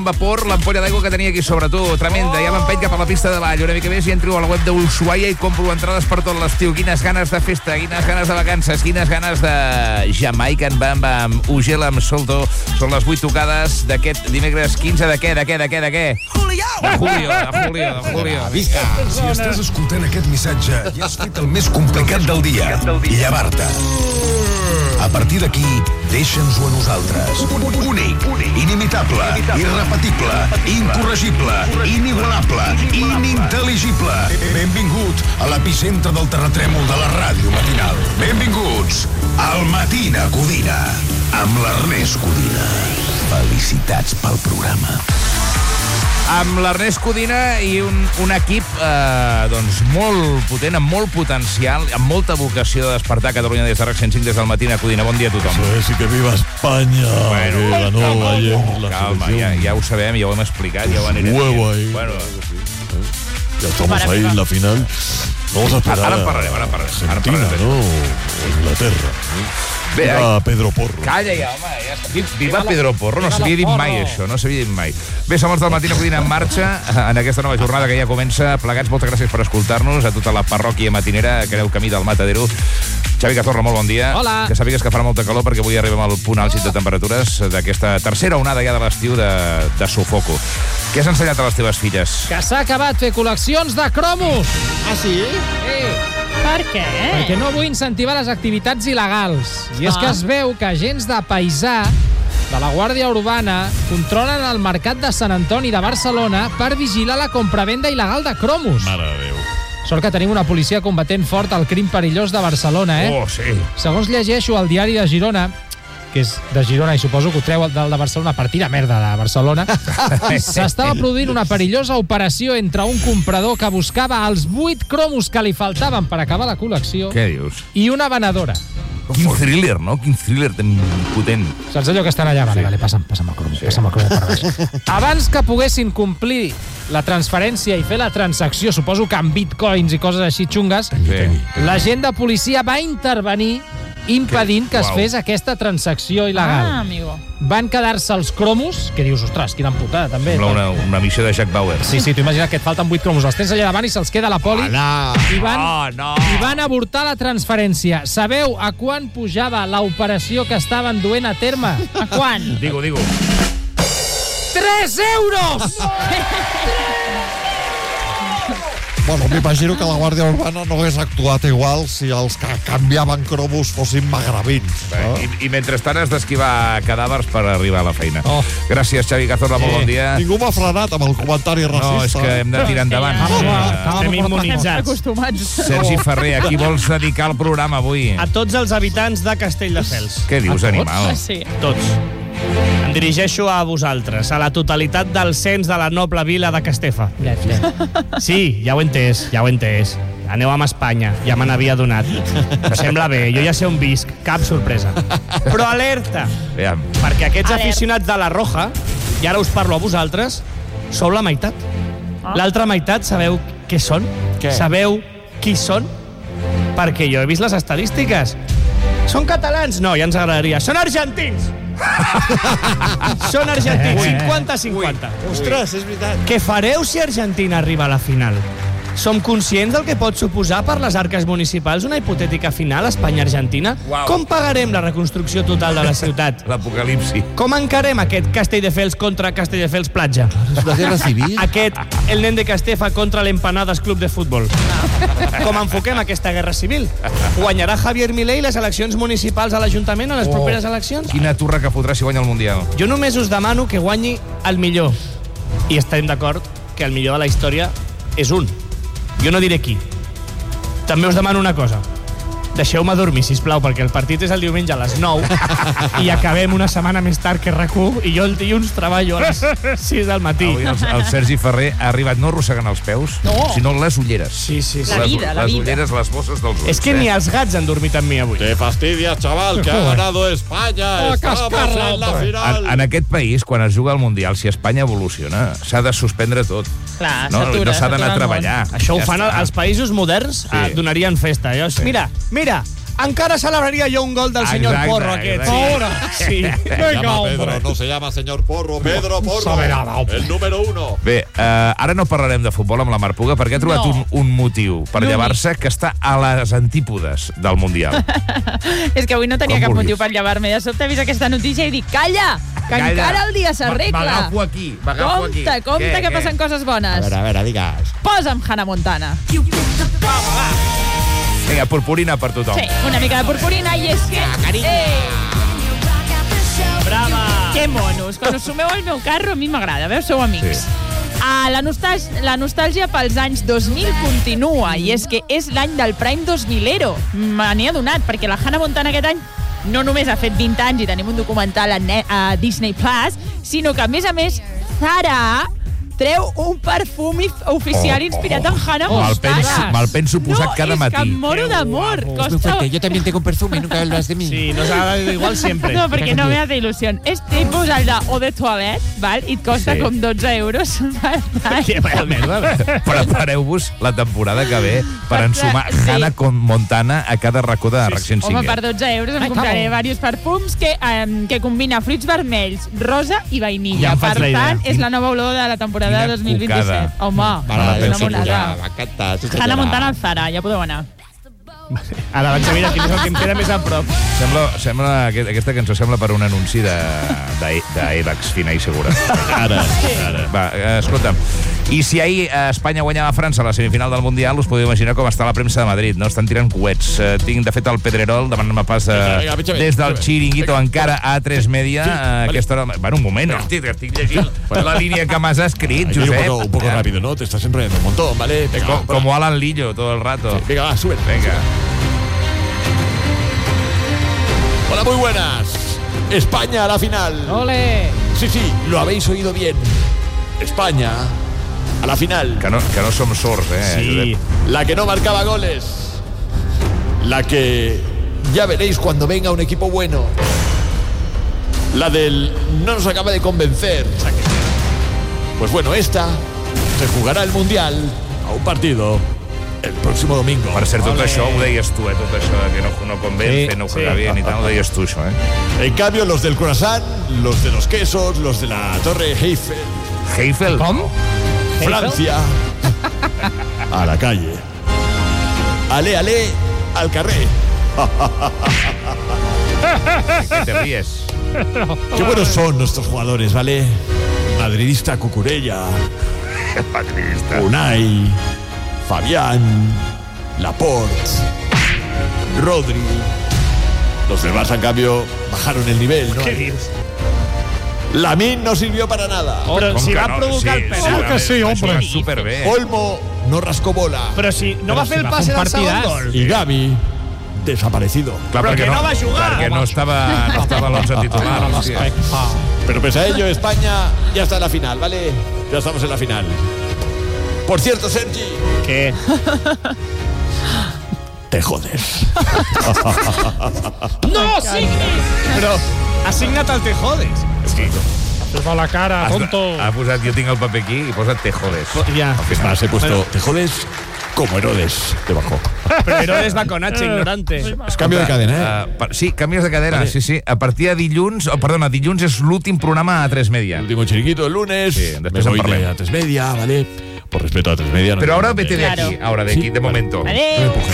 vapor, l'ampolla d'aigua que tenia aquí sobre tu, tremenda, ja m'empeny cap a la pista de ball, una mica més i entro a la web d'Ushuaia i compro entrades per tot l'estiu. Quines ganes de festa, quines ganes de vacances, quines ganes de Jamaican Bam Bam, Ugel amb Solto. Són les 8 tocades d'aquest dimecres 15 de què? De Julio. Vista, si estàs escoltant aquest missatge, ja has fet el més complicat del dia. Llevar-te. A partir d'aquí, deixa'ns-ho a nosaltres. Únic, inimitable, irrepetible, incorregible, inigualable, inintel·ligible. Benvingut a l'epicentre del terratrèmol de la ràdio matinal. Benvinguts al Matina Codina, amb l'Ernest Codina. Felicitats pel programa. Amb l'Ernest Codina i un equip molt potent, amb molt potencial, amb molta vocació de despertar Catalunya des de RAC 105 des del Matina Codina. Bon dia a tothom. Sí que viva Espanya. Bueno, que ganó ayer la calma, selección. ja ho sabem, ja ho hem explicat, ja ho anirem. Huevo ahí. Bueno, Ya estamos ahí en la final. Vamos a esperar Ara en parlarem. Argentina, ¿no? O Inglaterra. Bé, Viva Pedro Porro. Calla ja, home, ja està. Viva Pedro Porro, no s'havia dit mai això, no s'havia dit mai. Bé, som els del Matina Codina en marxa en aquesta nova jornada que ja comença. Plegats, moltes gràcies per escoltar-nos, a tota la parròquia matinera que aneu camí del Matadero. Xavi Cazorla, molt bon dia. Hola. Que sàpigues que farà molta calor perquè avui arribem al punt àlgid de temperatures d'aquesta tercera onada ja de l'estiu de sufoco. Què has ensenyat a les teves filles? Que s'ha acabat fer col·leccions de cromos. Ah, sí? Per què? Perquè no vull incentivar les activitats il·legals. I és que es veu que agents de paisà de la Guàrdia Urbana controlen el mercat de Sant Antoni de Barcelona per vigilar la compravenda il·legal de cromos. Mare de Déu. Sort que tenim una policia combatent fort al crim perillós de Barcelona, Oh, sí. Segons llegeixo al diari de Girona, que és de Girona i suposo que ho treu del de Barcelona per tirar merda de Barcelona, s'estava produint una perillosa operació entre un comprador que buscava els 8 cromos que li faltaven per acabar la col·lecció Què dius? i una venedora. Quin thriller, no? Quin thriller tan potent. Saps allò que estan allà? Vale, passa'm el cromo, passa'm el cromo per baix. Abans que poguessin complir la transferència i fer la transacció, suposo que amb bitcoins i coses així xungues, l'agent de policia va intervenir impedint que es fes aquesta transacció il·legal. Amigo. Van quedar-se els cromos, que dius, ostres, quina putada, també. Sembla una missió de Jack Bauer. Sí, tu imagina't que et falten 8 cromos, els tens allà davant i se'ls queda la poli i van avortar la transferència. Sabeu a quan pujava l'operació que estaven duent a terme? A quan? Digo. 3 euros! Bueno, m'imagino que la Guàrdia Urbana no hagués actuat igual si els que canviaven cromos fossin magrebins. No? I mentrestant has d'esquivar cadàvers per arribar a la feina. Oh. Gràcies, Xavi Cazorla, molt bon dia. Ningú m'ha frenat amb el comentari racista. No, és que hem de tirar endavant. Estem immunitzats. Acostumats. Sergi Ferrer, a qui vols dedicar el programa avui? A tots els habitants de Castelldefels. Què dius, animal? Sí. Tots. Em dirigeixo a vosaltres, a la totalitat del cens de la noble vila de Castefa. Sí, ja ho he entès. Aneu amb Espanya, ja me n'havia donat. Em sembla bé, jo ja sé on visc, cap sorpresa. Però alerta, Aviam. perquè aquests aficionats de la Roja, i ara us parlo a vosaltres, sou la meitat. L'altra meitat, sabeu què són? Sabeu qui són? Perquè jo he vist les estadístiques. Són catalans? No, ja ens agradaria. Són argentins! Són argentins, 50-50. Ostres, és veritat. Què fareu si Argentina arriba a la final? Som conscients del que pot suposar per les arques municipals una hipotètica final Espanya-Argentina? Uau. Com pagarem la reconstrucció total de la ciutat? L'apocalipsi. Com encarem aquest Castelldefels contra Castelldefels Platja? És una guerra civil? Aquest el nen de Castefa contra l'Empanadas Club de Futbol. Com enfoquem aquesta guerra civil? Guanyarà Javier Milei les eleccions municipals a l'Ajuntament a les properes eleccions? Quina turra que fotrà si guanya el Mundial. Jo només us demano que guanyi el millor. I estem d'acord que el millor de la història és un. Jo no diré qui. També us demano una cosa. Deixeu-me dormir, sisplau, perquè el partit és el diumenge a les 9 i acabem una setmana més tard que RAC1 i jo el dilluns treballo a les 6 del matí. Avui el Sergi Ferrer ha arribat no arrossegant els peus, sinó les ulleres. Sí. La vida. Les ulleres, les bosses dels ulls. És que ni els gats han dormit amb mi avui. Te fastidias, chaval, que ha ganado España. Estamos en la final. En aquest país, quan es juga al Mundial, si Espanya evoluciona, s'ha de suspendre tot. Clar, No s'ha d'anar a treballar. Això ho fan els països moderns, donarien festa. Mira, encara celebraria jo un gol del senyor Exacte, Porro aquest. exacte. Ahora. Sí. Venga, Pedro, no se llama señor Porro. Pedro Porro, el número 1. Bé, ara no parlarem de futbol amb la Mar Puga perquè ha trobat un motiu per llevar-se que està a les antípodes del Mundial. És que avui no tenia Com cap vulguis. motiu per llevar-me. De sobte he vist aquesta notícia i dic, calla, que encara el dia s'arregla. M'agafo aquí, aquí. Compte que passen coses bones. A veure, digues. Posa'm Hannah Montana. Vinga, purpurina per tothom. Sí, una mica de purpurina i és que... Brava. Que monos. Quan us sumeu al meu carro, a mi m'agrada. Veus, sou amics. Sí. La nostàlgia pels anys 2000 continua, i és que és l'any del Prime 2000ero. Me n'he adonat, perquè la Hannah Montana aquest any no només ha fet 20 anys i tenim un documental a Disney Plus, sinó que, a més, Zara treu un perfum oficial inspirat en Hannah Montana. Me'l penso posat cada matí. No, és que em moro d'amor. Costa... Yo también tengo un perfume y nunca hablas de mí. Sí, nos ha dado igual siempre. No, perquè no me hace il·lusió. És tipus el de Eau de Toilette, val? I et costa com 12 euros. Que vaya merda. Prepareu-vos la temporada que ve per Per- ensumar sí. Hannah Montana a cada racó de RAC 105. Home, per 12 euros em compraré diversos perfums que combina fruits vermells, rosa i vainilla. Ja em faig Per la idea. tant, és la nova olor de la temporada Quina 2027. cucada. Home, M'agrada, una sí, monada. m'ha encantat. Hannah Montana al Zara, ja podeu anar. Ara vaig a mirar quin és el que em queda més a prop. Sembla aquesta cançó sembla per un anunci d'Avex Fina i Segura. Ara. Va, escolta'm, i si ahir Espanya guanyava a França a la semifinal del Mundial, us podeu imaginar com està la premsa de Madrid, no? Estan tirant coets. Tinc, de fet, el Pedrerol demanant-me pas Vinga, des del Chiringuito encara a A3 Media. Aquesta hora... Bueno, un moment, estic llegint la línia que m'has escrit, Josep. Un poco rápido, ¿no? Te estás enrollando un montón, ¿vale? Venga, Como Alan Lillo todo el rato. Venga, va, sube. Venga. Hola, muy buenas. España a la final. Ole! Sí, lo habéis oído bien. España a la final. Que no som sords, Sí. Josep. La que no marcaba goles. La que ya veréis cuando venga un equipo bueno. La del no nos acaba de convencer. Pues bueno, esta se jugará el Mundial a un partido el próximo domingo. Per cert, tot això ho deies tu, tot això que no convence, no juega bien i tal, ho deies tu, això, En cambio, los del croissant, los de los quesos, los de la Torre Eiffel, Heifel? Com? Francia, a la calle. Ale, al carrer. Que te ríes. Qué buenos son nuestros jugadores, ¿vale? Madridista Cucurella, Madridista. Unai, Fabián, Laporte, Rodri. Los demás, en cambio, bajaron el nivel, ¿no? Què dius? Lamine no sirvió para nada. Però si va provocar el penal. que sí, hombre. Va superbé. Olmo no rascó bola. Però si no va fer el va passe fer un del segon partidàs. gol. Y Gavi, desaparecido. Clar, Però perquè que no va jugar. Perquè no estava a l'11 titular. hòstia. Pero pese a ello, España ya está en la final, ¿vale? Ya estamos en la final. Por cierto, Sergi, Què? te jodes. No signis! Però ha signat el Te Jodes. Posa la cara, tonto. Ha posat, jo tinc el paper aquí i posa't te jodes. Ja. Es más, he puesto te jodes como Herodes debajo. Però Herodes va con H, ignorante. Cambio de cadena, ¿eh? Sí, canvies de cadena, Vale. sí. A partir de dilluns, dilluns és l'últim programa a A3 Media. El último chiringuito el lunes. Sí, me después en voy de parlem. A3 Media, ¿vale? Por respeto a A3 Media. No Pero me- ahora vete de aquí, Claro. ahora de aquí, de momento. Adéu.